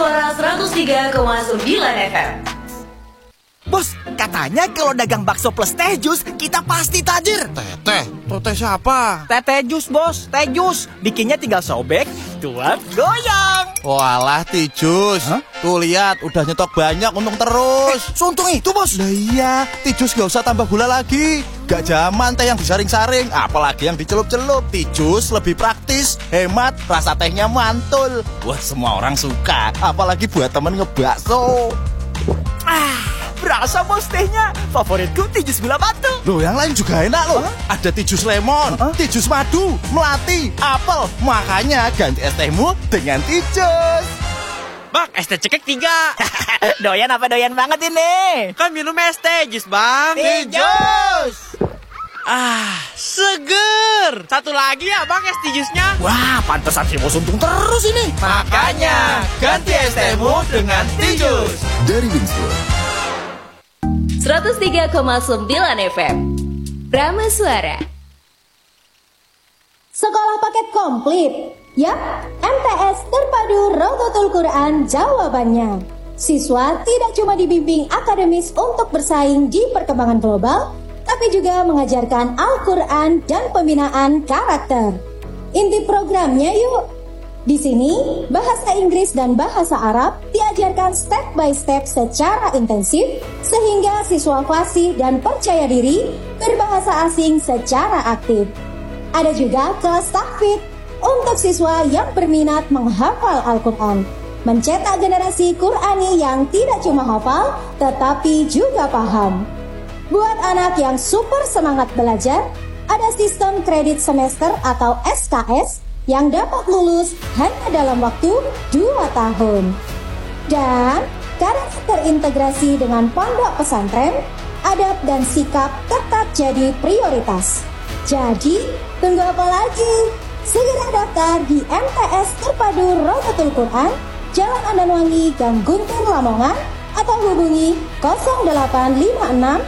Suara 103,9 FM. Bos, katanya kalau dagang bakso plus teh jus, kita pasti tajir. Teh siapa? Teh jus, bos. Teh jus. Bikinnya tinggal sobek, tuang, goyang. Walah, Tijus. Hah? Tuh lihat, udah nyetok banyak, untung terus. Suntung itu, bos. Lah iya, Tijus gak usah tambah gula lagi. Gak zaman teh yang disaring-saring, apalagi yang dicelup-celup. Tijus lebih praktis, hemat, rasa tehnya mantul. Wah, semua orang suka, apalagi buat temen ngebakso. Berasa, bos, tehnya. Favoritku Tijus gula batu. Loh, yang lain juga enak loh. Ada Tijus lemon, Tijus madu, melati, apel. Makanya ganti es tehmu dengan Tijus. Bang, es teh cekek 3. Doyan apa doyan banget ini? Kan minum es teh jus, Bang. Tijus. Seger. Satu lagi ya, Bang, es tijusnya. Wah, pantesan si bos untung terus ini. Makanya ganti es tehmu dengan Tijus. Dari Winswood. 103,9 FM. Prama Suara. Sekolah paket komplit. Yap, MTS Terpadu Rodotul Quran jawabannya. Siswa tidak cuma dibimbing akademis untuk bersaing di perkembangan global, tapi juga mengajarkan Al-Quran dan pembinaan karakter. Inti programnya yuk. Di sini, bahasa Inggris dan bahasa Arab diajarkan step by step secara intensif, sehingga siswa fasih dan percaya diri berbahasa asing secara aktif. Ada juga kelas tahfidz untuk siswa yang berminat menghafal Al-Quran, mencetak generasi Qurani yang tidak cuma hafal, tetapi juga paham. Buat anak yang super semangat belajar, ada sistem kredit semester atau SKS yang dapat lulus hanya dalam waktu 2 tahun. Dan karena terintegrasi dengan pondok pesantren, adab dan sikap tetap jadi prioritas. Jadi, tunggu apa lagi? Segera daftar di MTS Terpadu Rodotul Quran, Jalan Andanwangi, Gang Guntur, Lamongan, atau hubungi 0856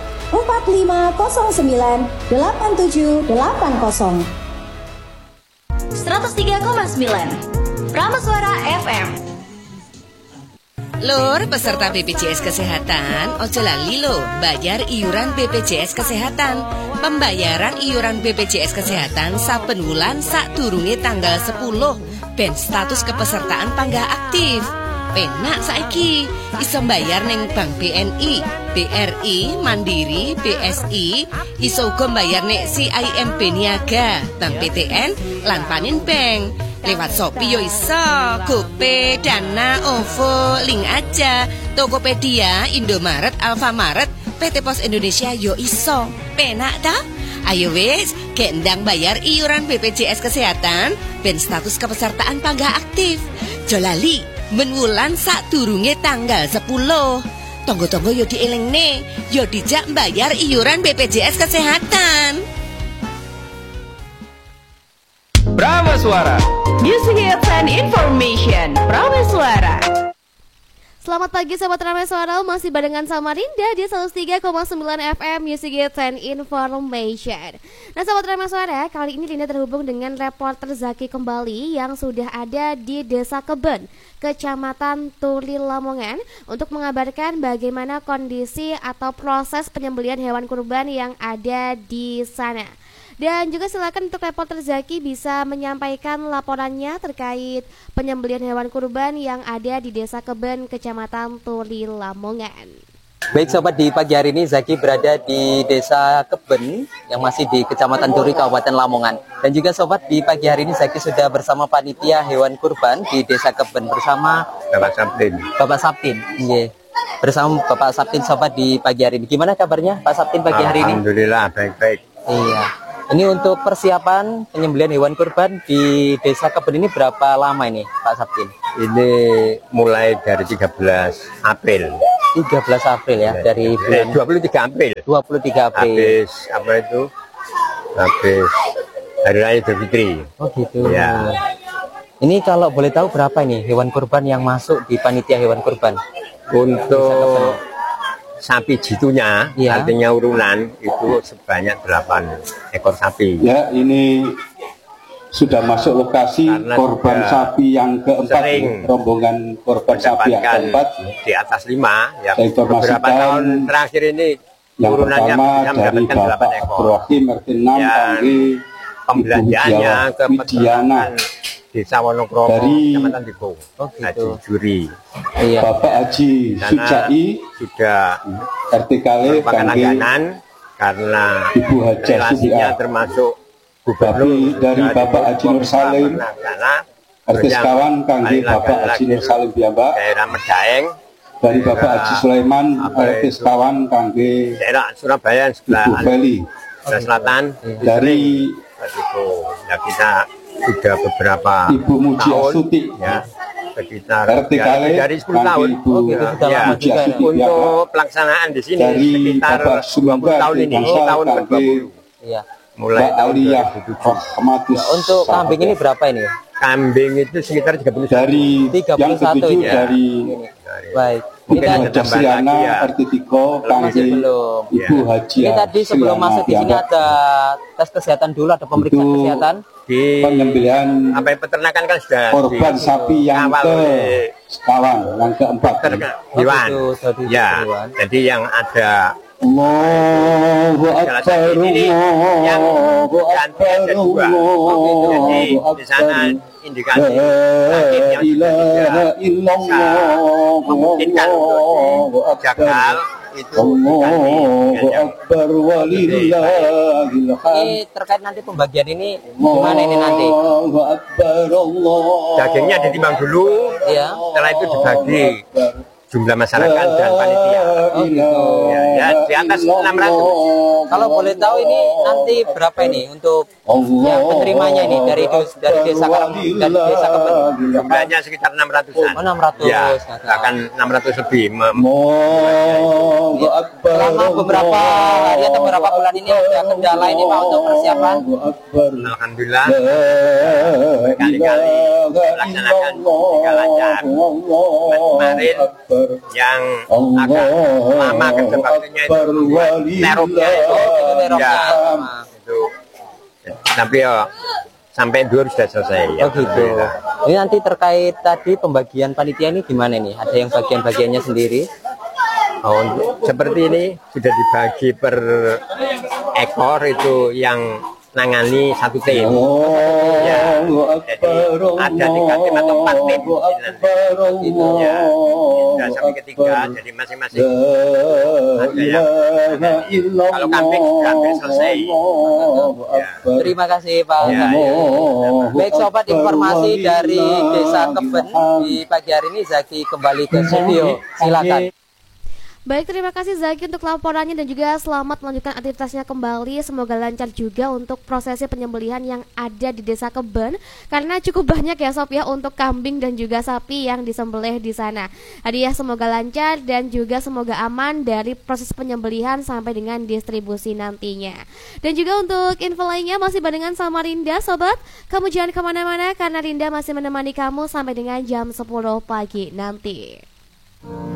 4509 8780. 103,9 Prama Suara FM. Lur, peserta BPJS Kesehatan, ojo lali lo, bayar iuran BPJS Kesehatan. Pembayaran iuran BPJS Kesehatan saben wulan sadurunge tanggal 10, ben status kepesertaan panggah aktif. Penak saiki, iso bayar ning Bank BNI, BRI, Mandiri, BSI, iso uga bayar nek CIMB Niaga, Bank PTN, lan Panin Bank. Lewat Shopee yo iso, GoPay, Dana, OVO, Link Aja, Tokopedia, Indomaret, Alfamaret, PT Pos Indonesia yo iso. Penak ta? Ayo wis, gendang bayar iuran BPJS Kesehatan, ben status kepesertaan panggah aktif. Jolali, menwulan sadurunge tanggal 10. Tonggo-tonggo yo dielingne, yo dijak bayar iuran BPJS Kesehatan. Prama Suara. Music Hits and Information. Prama Suara. Selamat pagi Sobat Ramai Suara, masih barengan sama Rinda di 103,9 FM Music Hits and Information. Nah Sobat Ramai Suara, kali ini Rinda terhubung dengan reporter Zaki kembali yang sudah ada di Desa Keben, Kecamatan Tuli, Lamongan, untuk mengabarkan bagaimana kondisi atau proses penyembelihan hewan kurban yang ada di sana. Dan juga silakan untuk reporter Zaki bisa menyampaikan laporannya terkait penyembelihan hewan kurban yang ada di Desa Keben, Kecamatan Tuli, Lamongan. Baik sobat, di pagi hari ini Zaki berada di Desa Keben yang masih di Kecamatan Turi, Kabupaten Lamongan. Dan juga sobat, di pagi hari ini Zaki sudah bersama panitia hewan kurban di Desa Keben bersama Bapak Sabtin. Bapak Sabtin, iya. Bersama Bapak Sabtin sobat di pagi hari ini. Gimana kabarnya Pak Sabtin pagi hari ini? Alhamdulillah baik-baik. Iya. Ini untuk persiapan penyembelihan hewan kurban di Desa Keben ini berapa lama ini Pak Sabtin? Ini mulai dari 13 April. 13 April ya, dari bulan 23 April. 23 April. Habis apa itu? Habis Hari Raya Idul Fitri. Oh gitu. Ya. Ini kalau boleh tahu berapa ini hewan kurban yang masuk di panitia hewan kurban? Untuk sapi jitunya, ya, artinya urunan itu sebanyak 8 ekor sapi. Ya, ini sudah masuk lokasi korban sapi yang keempat, rombongan korban sapi yang keempat di atas 5 ya. Beberapa tahun terakhir ini yang pertama dari Bapak Abdurrahim RT 6 Kangge, pembelanjaannya ke Widiana Desa Wonokromo, Kecamatan Dipo, Haji Juri. Bapak Haji Sujai sudah RT Kale Kangge karena Ibu Hajah relasinya Sudia, termasuk Bapak dari Bapak Haji Nur Salim RT Sekawan Kangge Bapak Haji Nur Salim Biamba, daerah Medaeng dari Bapak Haji Sulaiman RT Sekawan Kangge daerah Surabaya sebelah Ibu Feli Selatan dari ya kita sudah beberapa Ibu Muji Astuti ya sekitar RT Kale dari 10 tahun ya, untuk pelaksanaan di sini dari sekitar Bapak 20 tahun ini tahun ke-20 ya. mulai tahun 2007. Untuk kambing ini berapa ini? Kambing itu sekitar 30 dari 31 yang ketujuh ya. dari Baik. Mungkin Haji Sriana RT 3 Kangge Ibu Haji. Ini tadi sebelum masuk di sini ada tes kesehatan dulu, ada pemeriksaan kesehatan. Di penyembelihan apa peternakan kan sudah korban sapi yang sekawan yang keempat hewan ya. Jadi yang ada Allahu Akbar, yang ganti ada 2. Jadi di sana indikasi sakit yang sudah tidak memungkinkan untuk jagal itu Akbar walillahil hamd. Ini terkait nanti pembagian ini gimana ini nanti? Dagingnya ditimbang dulu, ya. Setelah itu dibagi jumlah masyarakat dan panitia. Ya, di atas 600. Kalau boleh tahu ini nanti berapa ini untuk yang penerimanya ini dari desa Keben? Jumlahnya sekitar 600-an. Oh, 600. Ya, akan 600 lebih. Selama beberapa hari atau beberapa bulan ini ada kendala ini Pak untuk persiapan? Alhamdulillah berkali-kali melaksanakan dengan lancar. Kemarin yang agak lama kerja baktinya itu terupnya itu ya, itu tapi ya sampai 2 sudah selesai ya. Oh gitu. Ini nanti terkait tadi pembagian panitia ini gimana nih? Ada yang bagian-bagiannya sendiri? Oh, seperti ini sudah dibagi per ekor itu yang nangani 1 tim. Ya, jadi ada 3 tim atau 4 tim gitu ya. Sudah sampai ketiga, jadi masing-masing ada yang kalau kambing sudah hampir selesai. Ya. Terima kasih Pak. Baik sobat, informasi dari Desa Keben di pagi hari ini. Zaki kembali ke studio. Silakan. Baik, terima kasih Zaki untuk laporannya dan juga selamat melanjutkan aktivitasnya kembali. Semoga lancar juga untuk prosesi penyembelihan yang ada di Desa Keben, karena cukup banyak ya Sob ya untuk kambing dan juga sapi yang disembelih di sana. Hadiah semoga lancar dan juga semoga aman dari proses penyembelihan sampai dengan distribusi nantinya. Dan juga untuk info lainnya masih barengan sama Rinda Sobat. Kamu jangan kemana-mana karena Rinda masih menemani kamu sampai dengan jam 10 pagi nanti.